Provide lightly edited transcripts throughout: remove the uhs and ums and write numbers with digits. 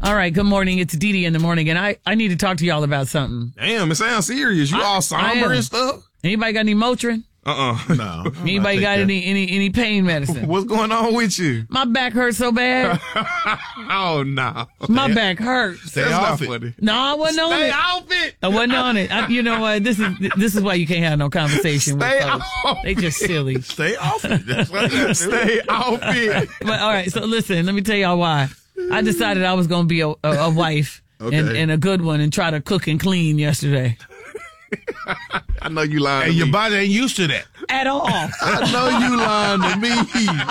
All right, good morning. It's Dee Dee in the morning, and I need to talk to y'all about something. Damn, it sounds serious. You all somber and stuff? Anybody got any Motrin? No. Anybody got any pain medicine? What's going on with you? My back hurts so bad. Oh, no. My back hurts. That's not funny. No, I wasn't on it. Stay off it. I wasn't on it. You know what? This is why you can't have no conversation with Stay folks. off. They just silly. Stay off it. That's what I Stay off it. But all right, so listen, let me tell y'all why. I decided I was going to be a wife and a good one and try to cook and clean yesterday. I know you lying And to your me. body ain't used to that. At all. I know you lying to me.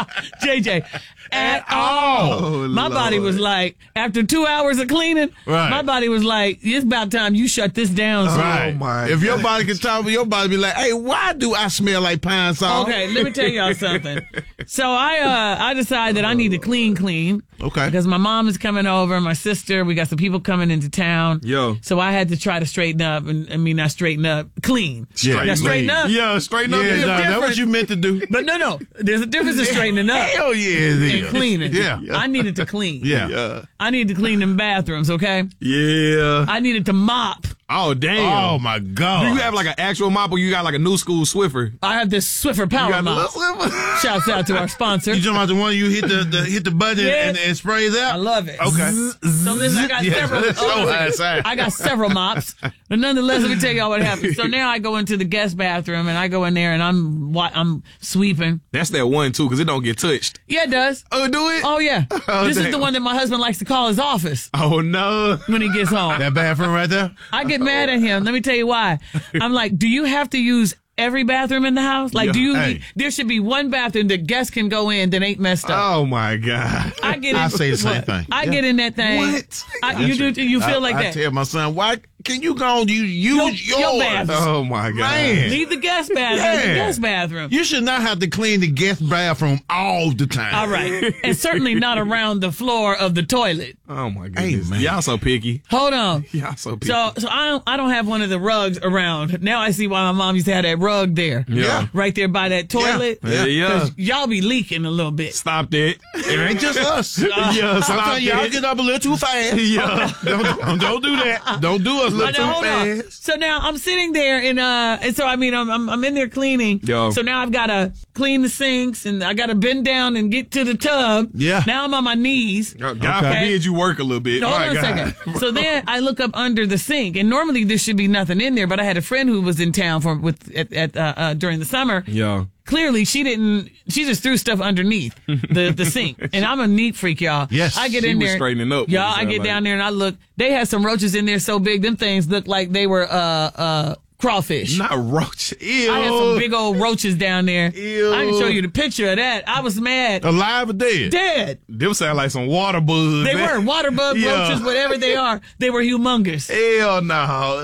JJ, at all. Oh, My body was like, after 2 hours of cleaning, Right. my body was like, it's about time you shut this down. son. Right. my If your God. body can talk, your body be like, hey, why do I smell like pine salt? Okay, let me tell y'all something. So I decided that I need to clean. Okay. Because my mom is coming over, my sister, we got some people coming into town. Yo. So I had to try to straighten up, not straighten up, clean. Yeah, Now, straighten clean. up. Yeah, straighten up. Yeah, There's a that's difference. what you meant to do. But no, there's a difference in straightening up Hell yeah, it is. and cleaning. Yeah. I needed to clean. Yeah. Yeah. I needed to clean them bathrooms, okay? Yeah. I needed to mop. Oh, damn. Oh, my God. Do you have like an actual mop or you got like a new school Swiffer? I have this Swiffer You Power got a Mop. little Swiffer? Shouts out to our sponsor. You talking about the one you hit the button Yeah. and sprays out? I love it. Okay. So listen, I got Yeah, several. that's so nice. I got several mops, but nonetheless, let me tell y'all what happened. So now I go into the guest bathroom and I go in there and I'm sweeping. That's that one too, because it don't get touched. Yeah, it does. Oh, do it? Oh yeah. This is damn. the one that my husband likes to call his office Oh, no. when he gets home. That bathroom right there? I get mad at him. Let me tell you why. I'm like, do you have to use every bathroom in the house? Like, do you? Hey. There should be one bathroom that guests can go in that ain't messed up. Oh, my God. I get in. I say the same what? thing. I get in that thing. What? You feel like I that? tell my son, why can you go and use Your yours? bathroom. Oh, my God. Man. Leave the guest bathroom. Yeah. The guest bathroom. You should not have to clean the guest bathroom all the time. All right. And certainly not around the floor of the toilet. Oh, my goodness. man. Y'all so picky. Hold on. Y'all so picky. So I don't have one of the rugs around. Now I see why my mom used to have that rug there. Yeah. Right there by that toilet. Yeah. 'Cause y'all be leaking a little bit. Stop that. It ain't just us. Yeah, stop Sometimes y'all that. get up a little too fast. Yeah. Don't do that. Don't do us a But little now, too hold fast. on. So now I'm sitting there and so I mean I'm in there cleaning. Yo. So now I've got to clean the sinks and I got to bend down and get to the tub. Yeah. Now I'm on my knees. God Okay. forbid you work a little bit. Hold on a second. So then I look up under the sink, and normally there should be nothing in there. But I had a friend who was in town during the summer. Yeah. Clearly, she just threw stuff underneath the sink. And I'm a neat freak, y'all. Yes. I get She in was there. straightening up. Y'all, What it I sound get like. down there and I look. They had some roaches in there so big, them things looked like they were crawfish. Not roach. Ew. I had some big old roaches down there. Ew. I can show you the picture of that. I was mad. Alive or dead? Dead. Them sound like some water bugs. They were water bug Yeah. roaches, whatever they are. They were humongous. Hell no.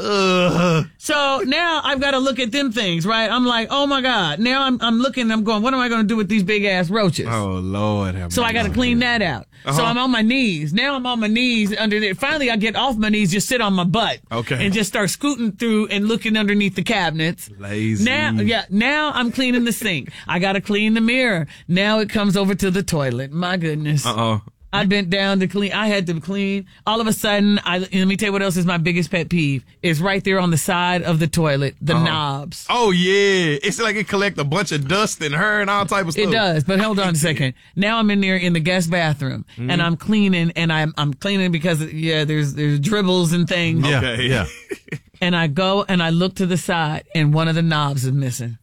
Ugh. So now I've got to look at them things, right? I'm like, oh my God. Now I'm looking, I'm going, what am I going to do with these big ass roaches? Oh, Lord. have So I got to mercy. clean that out. So Uh-huh. I'm on my knees. Now I'm on my knees under there. Finally, I get off my knees, just sit on my butt. Okay. And just start scooting through and looking underneath the cabinets. Lazy. Now I'm cleaning the sink. I got to clean the mirror. Now it comes over to the toilet. My goodness. I bent down to clean. I had to clean. All of a sudden, let me tell you what else is my biggest pet peeve. It's right there on the side of the toilet, the knobs. Oh, yeah. It's like it collect a bunch of dust and hair and all type of stuff. It does, but hold on a second. Now I'm in there in the guest bathroom, and I'm cleaning, and I'm cleaning because there's dribbles and things. Yeah. Okay. Yeah. And I go and I look to the side, and one of the knobs is missing.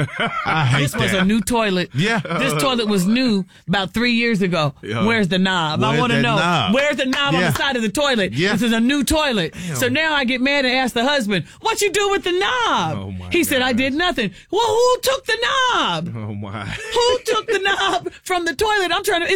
I hate This was that. a new toilet. Yeah. This toilet was new about 3 years ago. Yeah. Where's the knob? I Where's want to that know. knob? Where's the knob on Yeah. the side of the toilet? Yeah. This is a new toilet. So now I get mad and ask the husband, what you do with the knob? Oh, my He said, I gosh. did nothing. Well, who took the knob? Oh, my. Who took the knob from the toilet? I'm trying to,